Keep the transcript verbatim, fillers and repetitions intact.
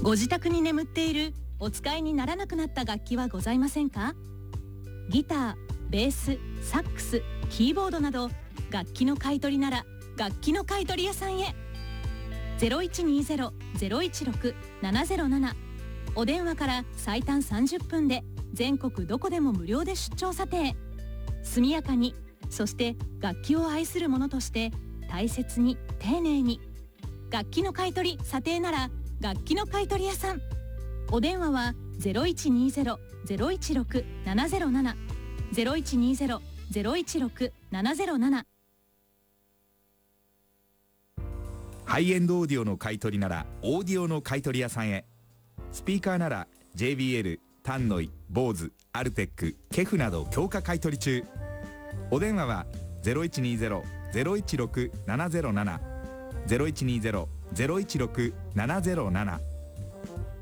ご自宅に眠っているお使いにならなくなった楽器はございませんか？ギター、ベース、サックス、キーボードなど楽器の買い取りなら楽器の買い取り屋さんへ。 ゼロいちにーゼロ ゼロいちろく ななゼロなな お電話から最短さんじゅっぷんで全国どこでも無料で出張査定。速やかに、そして楽器を愛する者として大切に丁寧に。楽器の買い取り査定なら楽器の買い取り屋さん。お電話は ゼロいちにーゼロ ゼロいちろく ななゼロなな ゼロいちにーゼロ ゼロいちろく ななゼロなな。 ハイエンドオーディオの買い取りならオーディオの買い取り屋さんへ。スピーカーなら ジェイビーエル、タンノイ、ボーズ、アルテック、ケフなど強化買い取り中。お電話は ゼロいちにーゼロ ゼロいちろく ななゼロなな ゼロいちにーゼロ ゼロいちろく ななゼロなな。